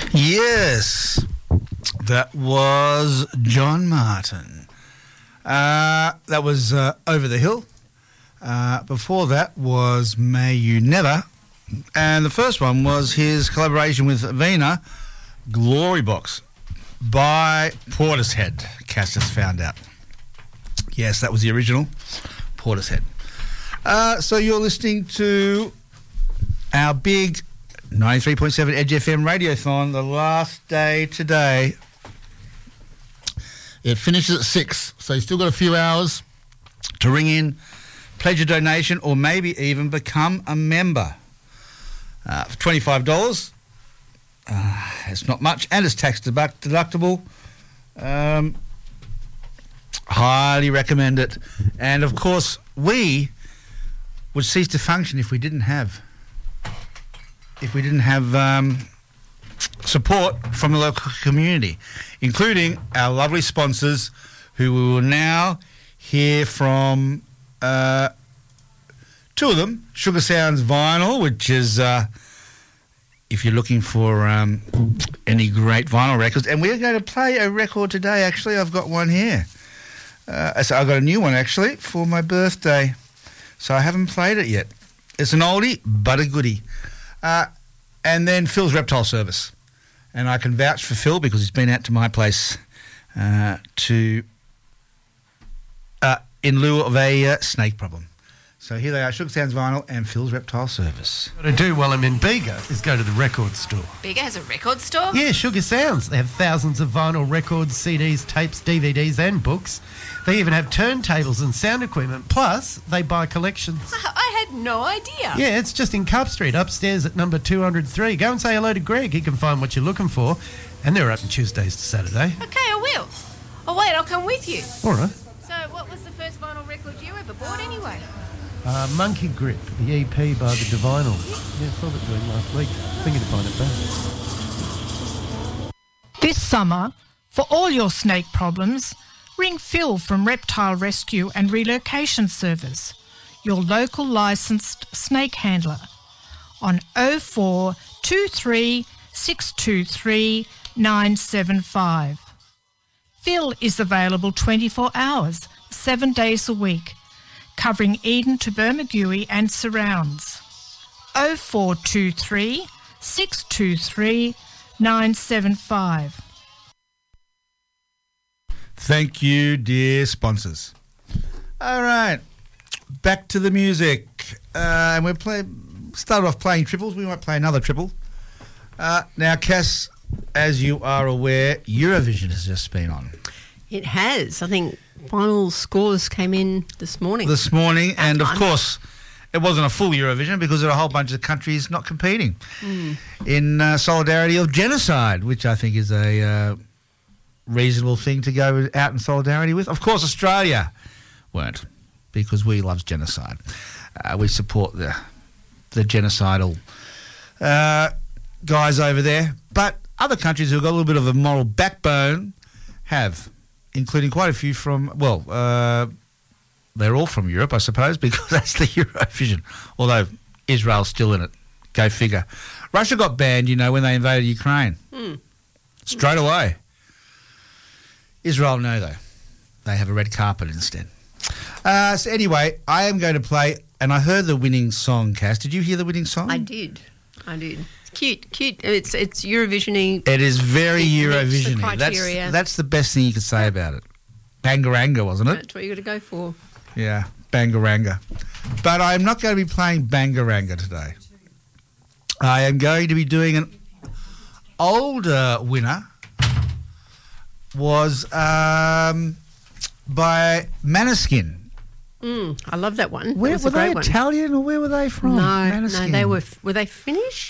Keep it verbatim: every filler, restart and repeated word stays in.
Yes, that was John Martin. Uh, that was uh, Over the Hill. Uh, before that was May You Never. And the first one was his collaboration with Vina, Glory Box, by Portishead, Cass has found out. Yes, that was the original, Portishead. Uh, so you're listening to our big ninety-three point seven Edge F M Radiothon, the last day today. It finishes at six, so you've still got a few hours to ring in, pledge a donation, or maybe even become a member. Uh, for twenty-five dollars, uh, it's not much, and it's tax deductible. Um, highly recommend it. And, of course, we would cease to function if we didn't have if we didn't have um, support from the local community, including our lovely sponsors, who we will now hear from. Uh, two of them, Sugar Sounds Vinyl, which is, uh, if you're looking for um, any great vinyl records, and we're going to play a record today, actually. I've got one here. Uh, so I've got a new one, actually, for my birthday. So I haven't played it yet. It's an oldie, but a goodie. Uh, and then Phil's Reptile Service. And I can vouch for Phil because he's been out to my place uh, to, uh, in lieu of a uh, snake problem. So here they are, Sugar Sounds Vinyl and Phil's Reptile Service. What I do while I'm in Bega is go to the record store. Bega has a record store? Yeah, Sugar Sounds. They have thousands of vinyl records, C Ds, tapes, D V Ds and books. They even have turntables and sound equipment. Plus, they buy collections. I had no idea. Yeah, it's just in Cup Street, upstairs at number two oh three. Go and say hello to Greg. He can find what you're looking for. And they're open Tuesdays to Saturday. Okay, I will. Oh, wait, I'll come with you. All right. So what was the first vinyl record you ever bought anyway? Uh, Monkey Grip, the E P by the Divinals. Yeah, I saw that doing last week. Thinking to find it back. This summer, for all your snake problems, ring Phil from Reptile Rescue and Relocation Service, your local licensed snake handler, on oh four two three six two three nine seven five. Phil is available twenty-four hours, seven days a week, covering Eden to Bermagui and surrounds. oh four two three six two three nine seven five. Thank you, dear sponsors. All right, back to the music. Uh, and we're play, started off playing triples. We might play another triple. Uh, now, Cass, as you are aware, Eurovision has just been on. It has. I think final scores came in this morning. This morning, At and of time. course, it wasn't a full Eurovision because there are a whole bunch of countries not competing Mm. in uh, solidarity of genocide, which I think is a uh, reasonable thing to go out in solidarity with. Of course, Australia weren't, because we love genocide. Uh, we support the the genocidal uh, guys over there. But other countries who've got a little bit of a moral backbone have, including quite a few from, well, uh, they're all from Europe, I suppose, because that's the Eurovision. Although Israel's still in it. Go figure. Russia got banned, you know, when they invaded Ukraine. Mm. Straight away. Israel, no, though. They have a red carpet instead. Uh, so anyway, I am going to play, and I heard the winning song, Cass. Did you hear the winning song? I did. I did. It's cute, cute. It's it's Eurovision-y. It is very It meets the Eurovision-y. That's, criteria. that's the best thing you could say about it. Bangaranga, wasn't it? That's what you got to go for. Yeah, Bangaranga. But I'm not going to be playing Bangaranga today. I am going to be doing an older winner. Was um, by Maneskin. Mm, I love that one. Where that was were a great they? one. Italian, or where were they from? No, Maneskin. no, they were. Were they Finnish?